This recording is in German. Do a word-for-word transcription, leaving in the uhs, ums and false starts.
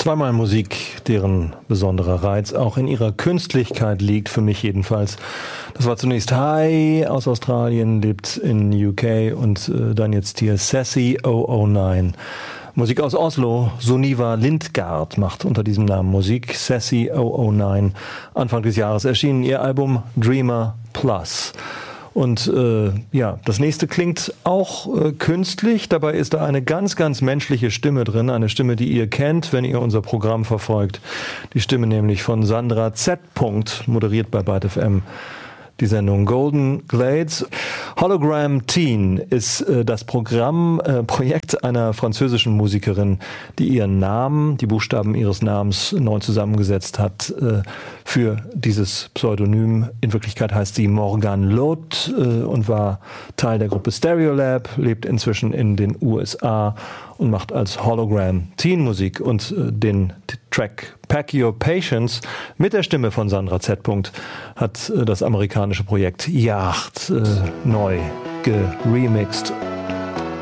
Zweimal Musik, deren besonderer Reiz auch in ihrer Künstlichkeit liegt, für mich jedenfalls. Das war zunächst Hi aus Australien, lebt in U K und äh, dann jetzt hier Sassy null null neun. Musik aus Oslo, Sunniva Lindgard macht unter diesem Namen Musik. Sassy null null neun. Anfang des Jahres erschien ihr Album Dreamer Plus. Und äh, ja, das nächste klingt auch äh, künstlich. Dabei ist da eine ganz, ganz menschliche Stimme drin. Eine Stimme, die ihr kennt, wenn ihr unser Programm verfolgt. Die Stimme nämlich von Sandra Z. moderiert bei Byte F M. Die Sendung Golden Glades. Hologram Teen ist äh, das Programm, äh, Projekt einer französischen Musikerin, die ihren Namen, die Buchstaben ihres Namens neu zusammengesetzt hat äh, für dieses Pseudonym. In Wirklichkeit heißt sie Morgane Loth äh, und war Teil der Gruppe Stereolab, lebt inzwischen in den U S A und macht als Hologram Teen Musik. Und äh, den Track Pack Your Patience mit der Stimme von Sandra Z. hat äh, das amerikanische Projekt Yacht äh, neu geremixed.